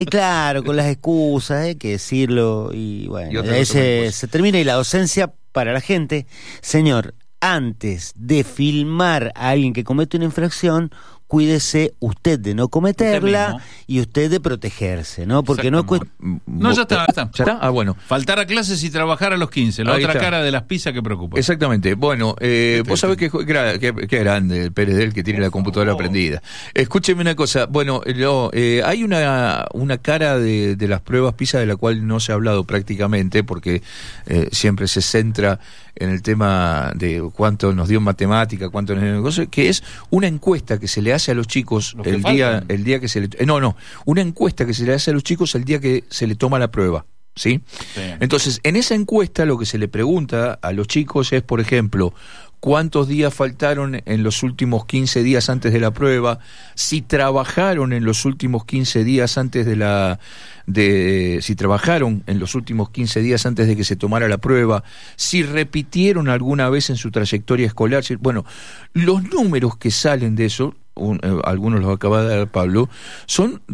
Y claro, con las excusas, hay que decirlo, y bueno, Y ahí se termina. Y la docencia para la gente, señor, antes de filmar a alguien que comete una infracción, cuídese usted de no cometerla y usted de protegerse, ¿no? Porque no es No, ya está. ¿Ya está? Ah, bueno. Faltar a clases y trabajar a los 15. La Ahí otra está. cara de las pizzas que preocupa. Exactamente. Bueno, vos sabés que grande el Pérez del que tiene la computadora prendida. Escúcheme una cosa. Bueno, hay una cara de las pruebas PISA de la cual no se ha hablado prácticamente porque siempre se centra en el tema de cuánto nos dio en matemática, cuánto nos dio en negocio, que es una encuesta que se le hace a los chicos el día que se le... una encuesta que se le hace a los chicos el día que se le toma la prueba, ¿sí? Sí. Entonces, en esa encuesta lo que se le pregunta a los chicos es, por ejemplo, cuántos días faltaron en los últimos 15 días antes de la prueba, si trabajaron en los últimos 15 días antes si trabajaron en los últimos 15 días antes de que se tomara la prueba, si repitieron alguna vez en su trayectoria escolar. Bueno, los números que salen de eso, algunos los acaba de dar Pablo, son